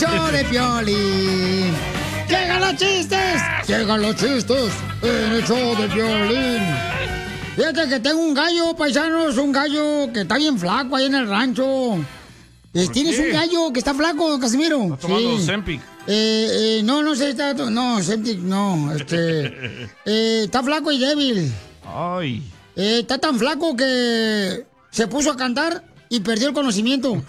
show de Piolín. ¡Llegan los chistes! ¡Llegan los chistes en el show de Piolín! Fíjate que tengo un gallo, paisanos, un gallo que está bien flaco ahí en el rancho. ¿Tienes un gallo que está flaco, Casimiro? ¿Está tomando Zempic? No sé, no, Zempic no, está flaco y débil. Ay. Está tan flaco que se puso a cantar y perdió el conocimiento.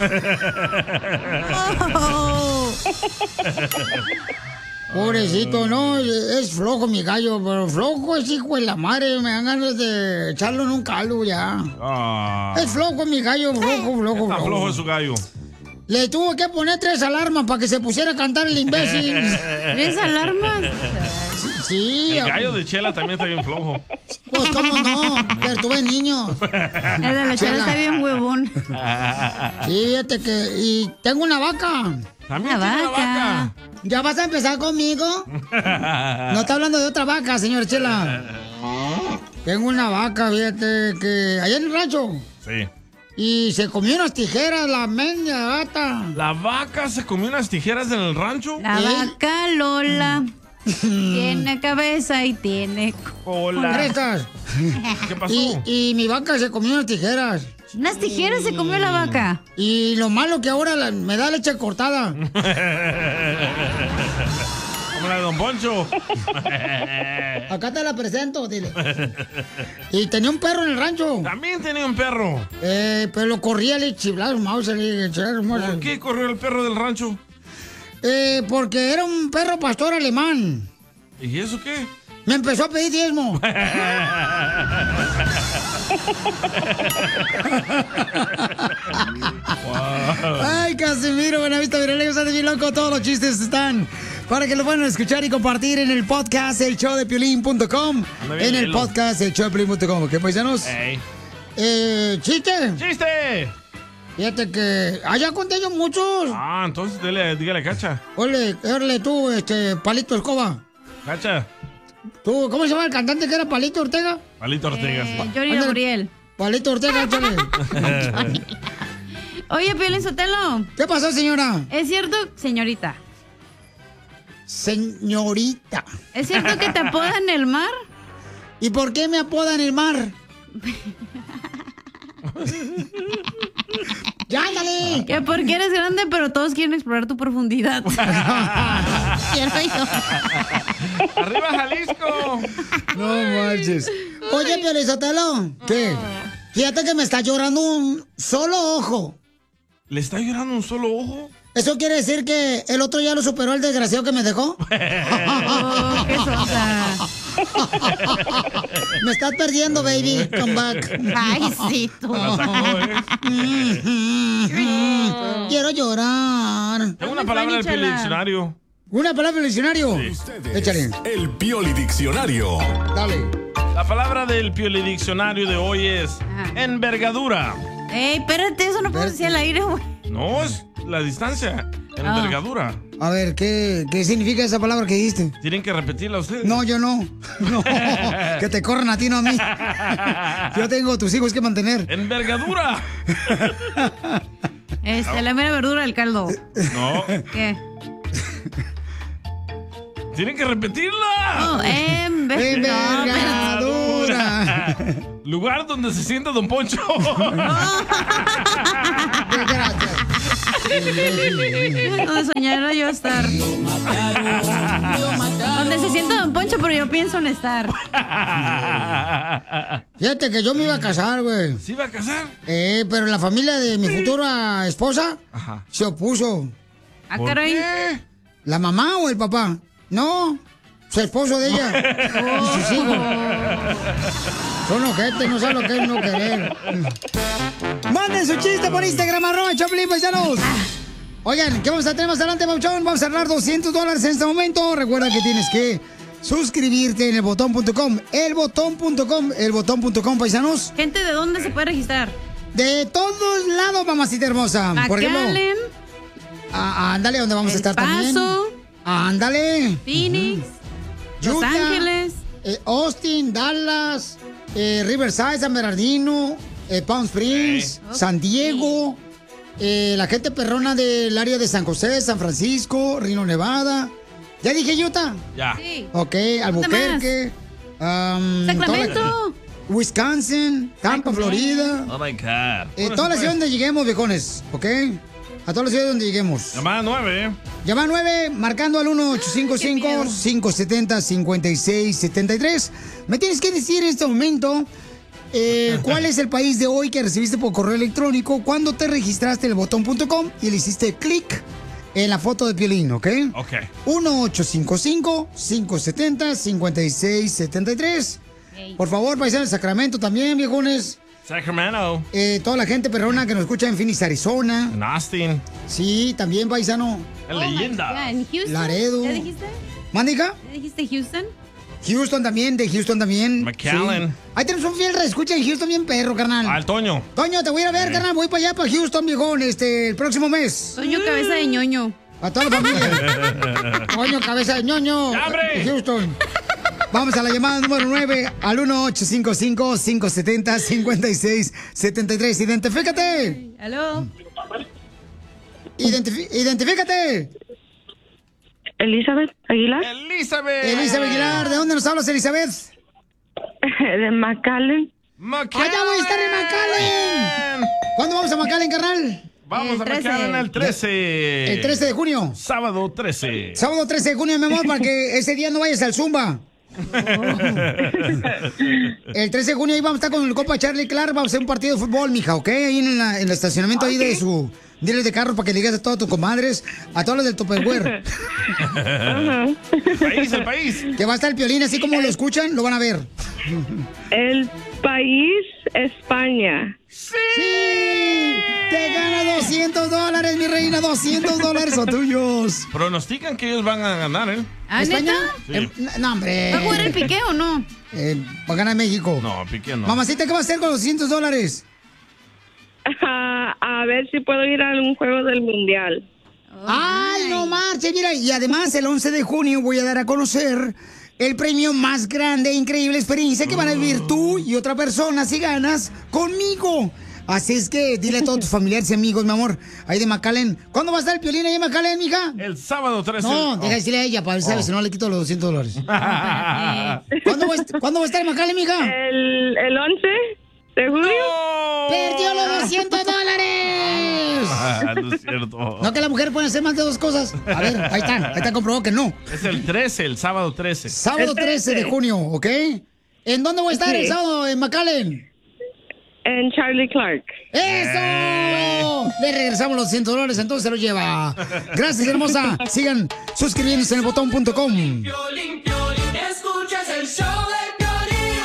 Pobrecito, no, es flojo mi gallo, pero flojo es hijo de la madre, me dan ganas de echarlo en un caldo ya. Es flojo mi gallo, flojo. Está flojo es su gallo. Le tuvo que poner 3 alarmas para que se pusiera a cantar el imbécil. ¿3 alarmas? Sí. El gallo de Chela también está bien flojo. Pues cómo no, pero tuve niños. El de la Chela está bien huevón. Sí, fíjate que... Y tengo una vaca. También tiene una vaca. ¿Ya vas a empezar conmigo? No está hablando de otra vaca, señor Chela. Tengo una vaca, fíjate, que allá en el rancho. Sí. Y se comió unas tijeras, la mendia gata. ¿La vaca se comió unas tijeras en el rancho? La vaca Lola tiene cabeza y tiene cola. ¿Crestas? ¿Qué pasó? Y mi vaca se comió unas tijeras. ¿Unas tijeras se comió la vaca? Y lo malo que ahora me da leche cortada. Como la de Don Poncho. Acá te la presento, dile. Y tenía un perro en el rancho. También tenía un perro. Pero lo corría, le chiflaba el mouse. ¿Por qué corrió el perro del rancho? Porque era un perro pastor alemán. ¿Y eso qué? Me empezó a pedir diezmo. Ay, Casimiro, Buenavista, Virelego, de bien loco. Todos los chistes están para que lo puedan escuchar y compartir en el podcast el showdepiolín.com. En el podcast el showdepiolín.com. ¿Qué paisanos? ¿Chiste? ¡Chiste! Fíjate que allá conté yo muchos. Ah, entonces dígale, Cacha. Ole tú, Palito Escoba. Cacha. ¿Tú, cómo se llama el cantante que era Palito Ortega? Palito Ortega. Johnny Gabriel. Palito Ortega, échale. Oye, Piolín Sotelo. ¿Qué pasó, señora? ¿Es cierto, señorita? Señorita. ¿Es cierto que te apodan el mar? ¿Y por qué me apodan el mar? ¡Ya, ándale! Que porque eres grande, pero todos quieren explorar tu profundidad. Quiero yo. ¡Arriba, Jalisco! No marches. Oye, Piolín Sotelo. ¿Qué? Fíjate que me está llorando un solo ojo. ¿Le está llorando un solo ojo? ¿Eso quiere decir que el otro ya lo superó el desgraciado que me dejó? Oh, qué sosa. Me estás perdiendo, baby. Come back. Ay, sí, tú. Quiero llorar. Tengo una palabra del Pioli Diccionario. ¿Una palabra del diccionario? Sí. Échale. El Pioli Diccionario. Dale. La palabra del Pioli Diccionario de hoy es envergadura. Ey, espérate, eso no puedo decir al aire, güey. No, es la distancia. Envergadura. A ver, ¿qué significa esa palabra que dijiste? Tienen que repetirla ustedes. No, yo no. No, que te corran a ti, no a mí. Yo tengo tus hijos que mantener. ¡Envergadura! La mera verdura del caldo. No. ¿Qué? ¡Tienen que repetirla! Oh, envergadura. Lugar donde se sienta Don Poncho. Gracias. Donde soñara yo estar. Donde se sienta Don Poncho, pero yo pienso en estar. Fíjate que yo me iba a casar, güey. ¿Se iba a casar? Pero la familia de mi futura esposa se opuso. ¿Ah, caray? ¿La mamá o el papá? No, su esposo de ella. Y sus hijos. Son ojetes, no saben lo que es no querer. Manden su chiste por Instagram, @Choplin, paisanos. Oigan, ¿qué vamos a tener más adelante, Pauchón? Vamos a ganar $200 en este momento. Recuerda que tienes que suscribirte en elbotón.com. Elbotón.com, paisanos. Gente, ¿de dónde se puede registrar? De todos lados, mamacita hermosa. Por ejemplo, ándale, donde vamos a estar también. Paso. Ándale. Phoenix. Los Utah, Ángeles. Austin, Dallas, Riverside, San Bernardino, Palm Springs, San Diego. la gente perrona del área de San José, San Francisco, Reno, Nevada. ¿Ya dije Utah? Ya. Sí. Ok, Albuquerque. Sacramento. Wisconsin, Tampa, Florida. Oh my God. Todas las ciudades donde lleguemos, viejones, ¿ok? A todas las ciudades donde lleguemos. Llamada 9. Llama 9, marcando al 1-855-570-5673. Me tienes que decir en este momento cuál es el país de hoy que recibiste por correo electrónico cuando te registraste en el botón.com y le hiciste clic en la foto de Piolín, ¿ok? Ok. 1-855-570-5673. Por favor, paisanos de Sacramento también, viejones. Sacramento. Toda la gente perrona que nos escucha en Phoenix, Arizona. En Austin. Sí, también, paisano. En leyenda. Yeah, en Houston. Laredo. ¿Ya dijiste? ¿Mándica? ¿Ya dijiste Houston? Houston también, de Houston también. McAllen. Sí. Ahí tenemos un fiel reescucha en Houston bien perro, carnal. Al Toño. Toño, te voy a ir a ver, carnal. Voy para allá, para Houston, viejón, el próximo mes. Toño, cabeza de ñoño. A toda la familia. Toño, cabeza de ñoño. ¡Abre! Houston. Vamos a la llamada número 9 al 1-855-570-5673. Identifícate. ¿Aló? Identifícate. Elizabeth Aguilar. Elizabeth. Elizabeth Aguilar, ¿de dónde nos hablas, Elizabeth? De McAllen. ¡Allá voy a estar en McAllen! ¿Cuándo vamos a McAllen, carnal? Vamos a 13. McAllen el 13. El 13 de junio. Sábado 13. Sábado 13 de junio, mi amor, para que ese día no vayas al Zumba. El 13 de junio ahí vamos a estar con el compa Charlie Clark. Vamos a hacer un partido de fútbol, mija, ¿ok? Ahí en el estacionamiento ahí de su dealer de carro para que le digas a todas tus comadres, a todos los del Tupperware. El país. Que va a estar el Piolín, así como lo escuchan, lo van a ver. El país, España. ¡Sí! Te gana $200, mi reina. $200 son tuyos. Pronostican que ellos van a ganar, ¿eh? ¿Ah, ¿España? neta? No, hombre. ¿Va a jugar el Piqué o no? Va a ganar México. No, Piqué no. Mamacita, ¿qué va a hacer con los $200? A ver si puedo ir a un juego del mundial. ¡Ay, no marches! Mira, y además el 11 de junio voy a dar a conocer el premio más grande e increíble experiencia que van a vivir tú y otra persona si ganas conmigo. Así es que dile a todos tus familiares y amigos, mi amor, ahí de McAllen. ¿Cuándo va a estar el Piolín ahí en McAllen, mija? El sábado 13. No, deja de decirle a ella para ver, ¿sabes? Si no le quito los $200. ¿Cuándo va a estar en McAllen, mija? El 11 de julio. ¡Perdió los $200! No es cierto. No, que la mujer puede hacer más de dos cosas. A ver, ahí está comprobado que no. Es el 13, el sábado 13. Sábado 13 de junio, ¿ok? ¿En dónde voy a estar el sábado? ¿En McAllen? En Charlie Clark. ¡Eso! Le regresamos los $100, entonces se lo lleva. Gracias, hermosa. Sigan suscribiéndose en el botón.com. Escuchas el show de Piolín.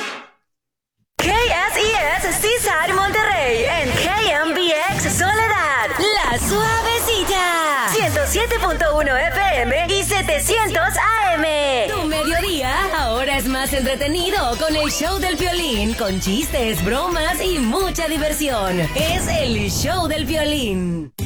KSES Seaside Monterrey en KMBX Soledad, La Suavecita, 107.1 FM y 700 AM. Tu mediodía ahora es más entretenido con el show del Piolín, con chistes, bromas y mucha diversión. Es el show del Piolín.